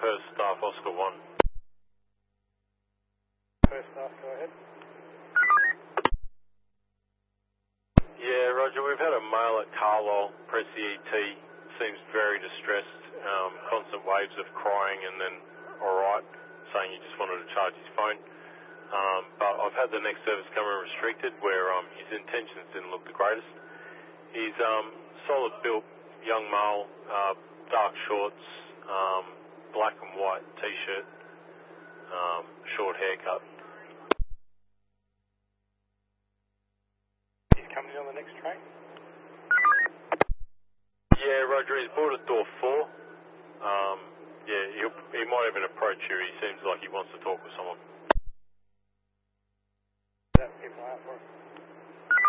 Perth Staff Oscar 1. Perth Staff, go ahead. Yeah, Roger, we've had a male at Carlisle press the ET, seems very distressed, constant waves of crying and then alright, saying he just wanted to charge his phone. But I've had the next service come in restricted where his intentions didn't look the greatest. He's solid built, young male, dark shorts, black and white t-shirt, short haircut. He's coming in on the next train? Yeah, Roger, he's board at door 4. Yeah, he might even approach you. He seems like he wants to talk with someone. Is that people out for it?